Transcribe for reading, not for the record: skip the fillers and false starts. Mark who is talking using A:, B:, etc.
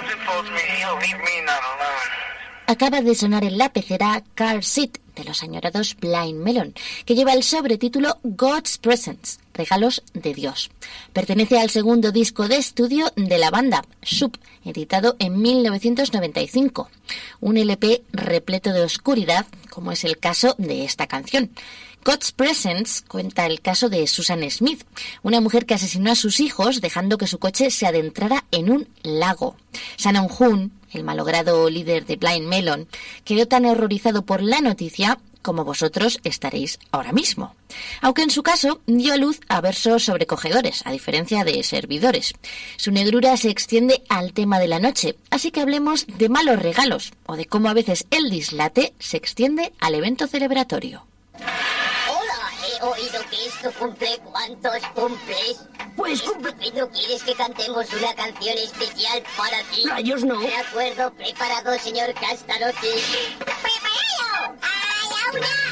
A: Acaba de sonar en la pecera Car Seat de los añorados Blind Melon, que lleva el sobretítulo God's Presents, Regalos de Dios. Pertenece al segundo disco de estudio de la banda, Sub, editado en 1995. Un LP repleto de oscuridad, como es el caso de esta canción. God's Presents cuenta el caso de Susan Smith, una mujer que asesinó a sus hijos dejando que su coche se adentrara en un lago. Shannon Hoon, el malogrado líder de Blind Melon, quedó tan horrorizado por la noticia como vosotros estaréis ahora mismo. Aunque en su caso dio a luz a versos sobrecogedores, a diferencia de Servidores. Su negrura se extiende al tema de la noche, así que hablemos de malos regalos, o de cómo a veces el dislate se extiende al evento celebratorio.
B: He oído que esto cumple. ¿Cuántos cumples?
C: Pues cumple.
B: ¿No quieres que cantemos una canción especial para ti?
C: Rayos, no.
B: De acuerdo, preparado, señor Castarotti. ¡Preparado! ¡A la una!